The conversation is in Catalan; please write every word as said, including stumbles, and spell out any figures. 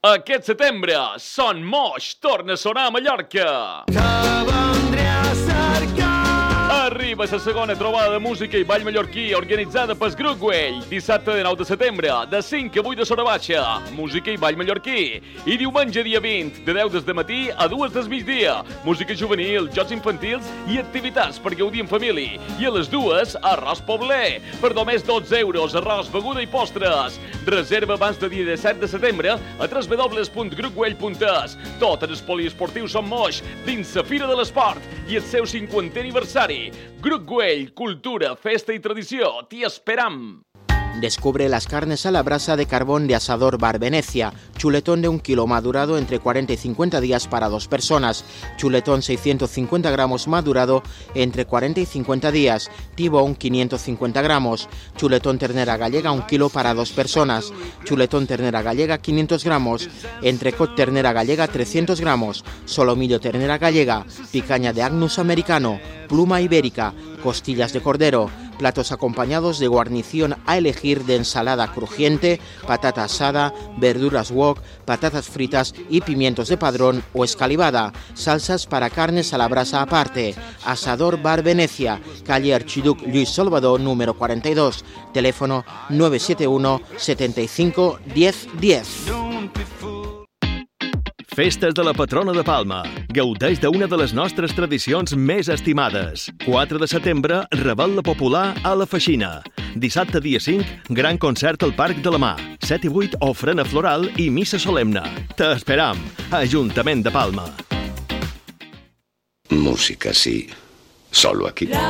Aquest setembre, Son Moix torna a sonar a Mallorca. Que vendré a cercar. Arriba la segona trobada de música i ball mallorquí organitzada pel Grup Güell. Dissabte de nou de setembre, de cinc a vuit de Sora Baixa, música i ball mallorquí. I diumenge dia vint, de deu del matí a dues del migdia, música juvenil, jocs infantils i activitats per gaudir en família. I a les dues, arròs pobler. Per només dotze euros, arròs, beguda i postres. Reserva abans del dia disset de setembre a w w w punt grup güell punt e s. Tot en el poliesportiu Son Moix, dins la Fira de l'Esport i el seu cinquantè aniversari. Grup Güell, cultura, festa y tradició. T'hi esperam. Descubre las carnes a la brasa de carbón de Asador Bar Venecia. Chuletón de un kilo madurado entre cuarenta y cincuenta días para dos personas. Chuletón seiscientos cincuenta gramos madurado entre cuarenta y cincuenta días. Tibón quinientos cincuenta gramos. Chuletón ternera gallega un kilo para dos personas. Chuletón ternera gallega quinientos gramos. Entrecot ternera gallega trescientos gramos. Solomillo ternera gallega. Picaña de Agnus americano. Pluma ibérica. Costillas de cordero. Platos acompañados de guarnición a elegir de ensalada crujiente, patata asada, verduras wok, patatas fritas y pimientos de padrón o escalivada. Salsas para carnes a la brasa aparte. Asador Bar Venecia, calle Archiduc Luis Salvador, número cuarenta y dos. Teléfono nueve siete uno, setenta y cinco, diez diez. Festes de la patrona de Palma. Gaudeix d'una de les nostres tradicions més estimades. quatre de setembre, Revetlla Popular a la Feixina. Dissabte dia cinc, gran concert al Parc de la Mar. set i vuit, ofrena floral i missa solemne. T'esperam. Ajuntament de Palma. Música, sí. Solo aquí.